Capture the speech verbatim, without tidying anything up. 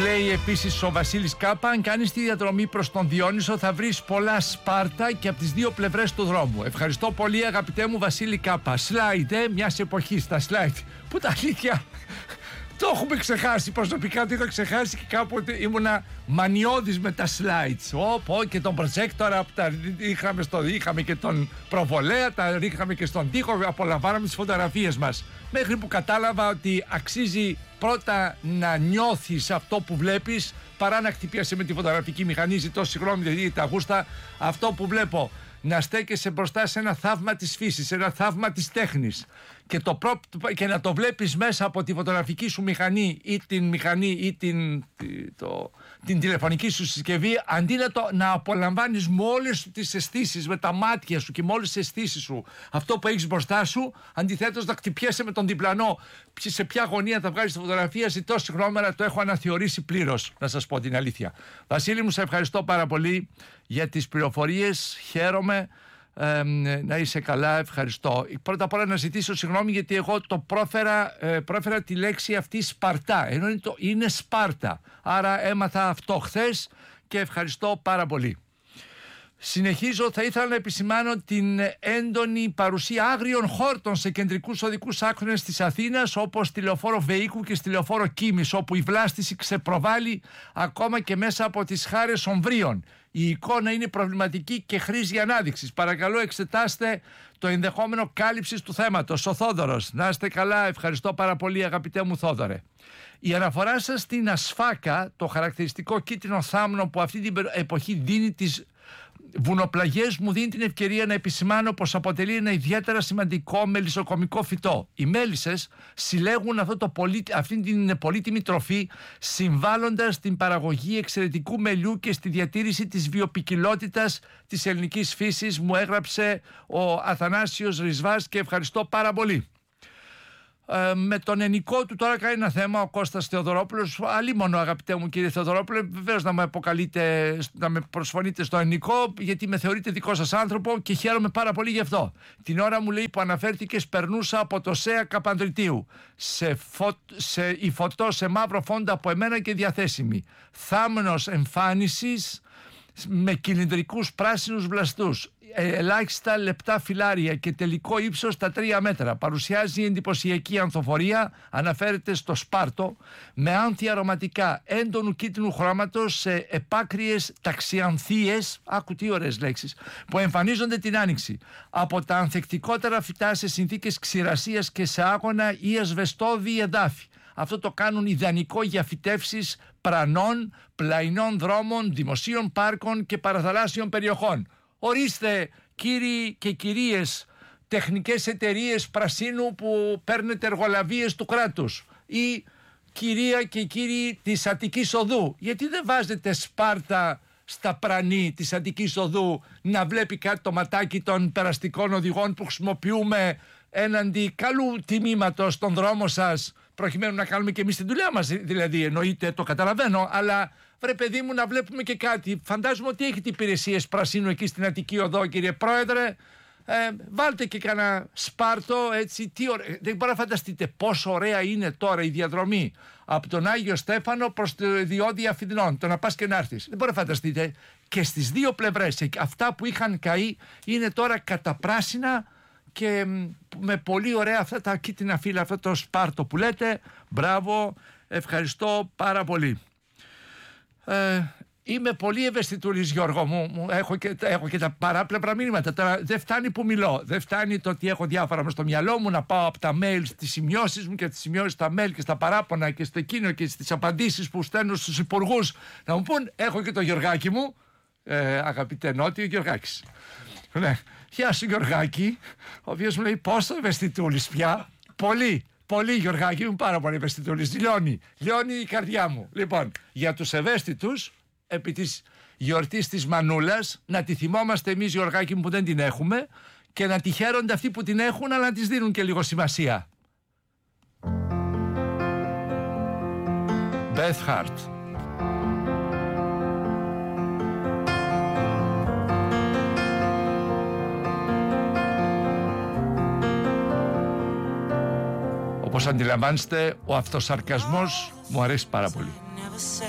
λέει επίσης ο Βασίλης Κάπα, αν κάνεις τη διαδρομή προς τον Διόνυσο θα βρεις πολλά Σπάρτα και από τις δύο πλευρές του δρόμου. Ευχαριστώ πολύ αγαπητέ μου Βασίλη Κάπα. Σλάιντ, ε, μιας εποχής τα σλάιντ. Που τα αλήθεια το έχουμε ξεχάσει. Προσωπικά το είχα ξεχάσει και κάποτε ήμουνα μανιώδης με τα slides. Ωπω, και τον προτζέκτορα που τα είχαμε, στο, είχαμε και τον προβολέα, τα ρίχναμε και στον τοίχο, απολαμβάναμε τις φωτογραφίες μας. Μέχρι που κατάλαβα ότι αξίζει πρώτα να νιώθεις αυτό που βλέπεις παρά να χτυπιάσαι με τη φωτογραφική μηχανή. Ζητώ συγγνώμη, δηλαδή τα γούστα. Αυτό που βλέπω, να στέκεσαι μπροστά σε ένα θαύμα της φύσης, σε ένα θαύμα της τέχνης και, το προ... και να το βλέπεις μέσα από τη φωτογραφική σου μηχανή ή την μηχανή ή την, το... την τηλεφωνική σου συσκευή, αντί να, το... να απολαμβάνεις με όλες τις αισθήσεις, με τα μάτια σου και με όλες τις αισθήσεις σου αυτό που έχεις μπροστά σου, αντιθέτως να χτυπιέσαι με τον διπλανό σε ποια γωνία θα βγάλεις τη φωτογραφία. Ζητώ συγγνώμη, αλλά το έχω αναθεωρήσει πλήρως, να σας πω την αλήθεια. Βασίλη μου, σε ευχαριστώ πάρα πολύ για τις πληροφορίες, χαίρομαι. Ε, να είσαι καλά, ευχαριστώ. Πρώτα απ' όλα να ζητήσω συγγνώμη γιατί εγώ το πρόφερα, ε, πρόφερα τη λέξη αυτή Σπαρτά, ενώ είναι, το, είναι Σπάρτα. Άρα έμαθα αυτό χθες και ευχαριστώ πάρα πολύ. Συνεχίζω, θα ήθελα να επισημάνω την έντονη παρουσία άγριων χόρτων σε κεντρικούς οδικούς άξονες της Αθήνας, όπως στη λεωφόρο Βεϊκού και στη λεωφόρο Κίμης, όπου η βλάστηση ξεπροβάλλει ακόμα και μέσα από τις χάρες ομβρίων. Η εικόνα είναι προβληματική και χρήζει ανάδειξης. Παρακαλώ, εξετάστε το ενδεχόμενο κάλυψης του θέματος. Ο Θόδωρος, να είστε καλά, ευχαριστώ πάρα πολύ αγαπητέ μου Θόδωρε. Η αναφορά σας στην ασφάκα, το χαρακτηριστικό κίτρινο θάμνο που αυτή την εποχή δίνει τις βουνοπλαγιές, μου δίνει την ευκαιρία να επισημάνω πως αποτελεί ένα ιδιαίτερα σημαντικό μελισσοκομικό φυτό. Οι μέλισσες συλλέγουν αυτό το πολύ... αυτή την πολύτιμη τροφή, συμβάλλοντας στην παραγωγή εξαιρετικού μελιού και στη διατήρηση της βιοποικιλότητας της ελληνικής φύσης, μου έγραψε ο Αθανάσιος Ρισβάς και ευχαριστώ πάρα πολύ. Ε, με τον ενικό του τώρα κάνει ένα θέμα ο Κώστας Θεοδωρόπουλος. Αλίμονο αγαπητέ μου κύριε Θεοδωρόπουλε, βεβαίως να με αποκαλείτε, να με προσφωνείτε στο ενικό, γιατί με θεωρείτε δικό σας άνθρωπο και χαίρομαι πάρα πολύ γι' αυτό. Την ώρα μου λέει που αναφέρθηκες, περνούσα από το ΣΕΑ Καπανδριτίου σε, φω... σε υφωτό σε μαύρο φόντα από εμένα και διαθέσιμη. Θάμνος εμφάνισης με κυλινδρικούς πράσινους βλαστούς, ελάχιστα λεπτά φυλάρια και τελικό ύψος στα τρία μέτρα. Παρουσιάζει εντυπωσιακή ανθοφορία, αναφέρεται στο Σπάρτο, με άνθια αρωματικά έντονου κίτρινου χρώματος σε επάκριες ταξιανθίες, άκου τι ωραίες λέξεις, που εμφανίζονται την άνοιξη. Από τα ανθεκτικότερα φυτά σε συνθήκες ξηρασίας και σε άγωνα ή ασβεστώδη εδάφη. Αυτό το κάνουν ιδανικό για φυτεύσεις πρανών, πλαϊνών δρόμων, δημοσίων πάρκων και παραθαλάσσιων περιοχών. Ορίστε κύριοι και κυρίες, τεχνικές εταιρείες πρασίνου που παίρνετε εργολαβίες του κράτους, ή κυρία και κύριοι της Αττικής Οδού, γιατί δεν βάζετε Σπάρτα στα πρανή της Αττικής Οδού να βλέπει κάτι το ματάκι των περαστικών οδηγών που χρησιμοποιούμε έναντι καλού τιμήματος στον δρόμο σας, προκειμένου να κάνουμε και εμείς την δουλειά μας, δηλαδή εννοείται, το καταλαβαίνω, αλλά βρε παιδί μου να βλέπουμε και κάτι. Φαντάζομαι ότι έχετε υπηρεσίες πρασίνου εκεί στην Αττική Οδό, κύριε Πρόεδρε. Ε, βάλτε και κανένα Σπάρτο, έτσι, τι ωραία. Δεν μπορείτε να φανταστείτε πόσο ωραία είναι τώρα η διαδρομή από τον Άγιο Στέφανο προς το διόδι Αφιδνών, το να πας και να έρθεις. Δεν μπορείτε να φανταστείτε. Και στις δύο πλευρές, αυτά που είχαν καεί είναι τώρα καταπράσινα και με πολύ ωραία αυτά τα κίτρινα φύλλα, αυτό το Σπάρτο που λέτε. Μπράβο, ευχαριστώ πάρα πολύ. Ε, είμαι πολύ ευαισθητούλης, Γιώργο μου. Έχω και, έχω και τα παράπλευρα μήνυματα. Τώρα δεν φτάνει που μιλώ. Δεν φτάνει το ότι έχω διάφορα μες στο μυαλό μου, να πάω από τα mail στις σημειώσεις μου και τις σημειώσεις στα mail και στα παράπονα και στο εκείνο και στις απαντήσεις που στέλνω στους υπουργούς να μου πούν. Έχω και το Γιωργάκι μου, ε, αγαπητέ Νότι, ο Γιωργάκης. Ναι. Γεια σου Γιωργάκη, ο οποίος μου λέει πόσο ευαισθητούλης πια. Πολύ. Πολύ Γιωργάκη μου, πάρα πολύ ευαισθητούλης. Λιώνει, λιώνει η καρδιά μου. Λοιπόν, για τους ευαίσθητους, επί της γιορτής της Μανούλας, να τη θυμόμαστε εμείς, Γιωργάκη μου, που δεν την έχουμε, και να τη χαίρονται αυτοί που την έχουν, αλλά να της δίνουν και λίγο σημασία. Beth Hart. Όπως αντιλαμβάνεστε, ο αυτοσαρκασμός μου αρέσει πάρα πολύ.